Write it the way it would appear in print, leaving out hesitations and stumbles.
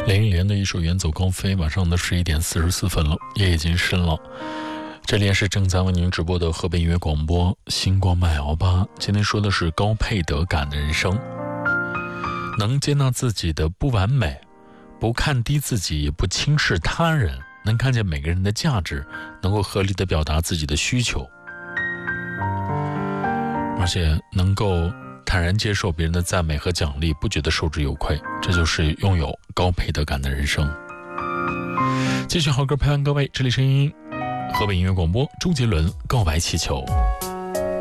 林忆莲的一首《远走高飞》，晚上的11点44分了，夜已经深了。这里也是正在为您直播的河北音乐广播星光麦摇吧。今天说的是高配得感的人生，能接纳自己的不完美，不看低自己，也不轻视他人，能看见每个人的价值，能够合理的表达自己的需求，而且能够坦然接受别人的赞美和奖励，不觉得受之有愧，这就是拥有高配得感的人生。继续好歌陪伴各位，这里声音河北音乐广播，周杰伦《告白气球》。